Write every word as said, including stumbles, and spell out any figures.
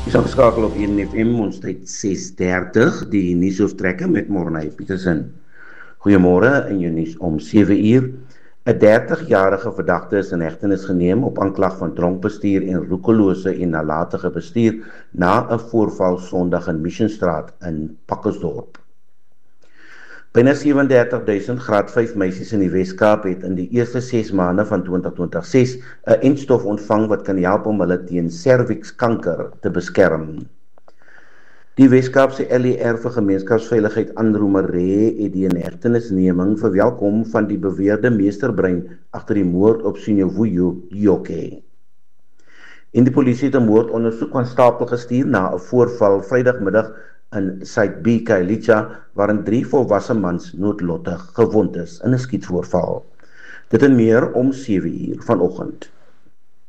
Is afgeskakel op een F M, ons tyd ses dertig, die nuusoortrekke met Mornay Petersen. Goeiemôre in jou nuus om sewe uur. 'n dertigjarige verdagte is in hegtenis geneem op aanklag van dronkbestuur en roekelose en nalatige bestuur na 'n voorval Sondag in Missionstraat in Pakkelsdorp. Byna sewe en dertig duisend graad vyf meisies in die Wes-Kaap het in die eerste ses maande van twintig twintig ses 'n entstof ontvang wat kan help om hulle teen servikskanker te beskerm. Die Wes-Kaapse L E R vir gemeenskapsveiligheid Andromeré het die inhegtenisneming verwelkom van die beweerde meesterbrein agter die moord op Sinyovuyo Yoke. En die polisie het 'n moordondersoek aan stapel gestuur na 'n voorval Vrydagmiddag in Suid-B Khayelitsha, waarin drie volwasse mans noodlottig gewond is in 'n skietvoorval. Dit en meer om sewe uur vanoggend.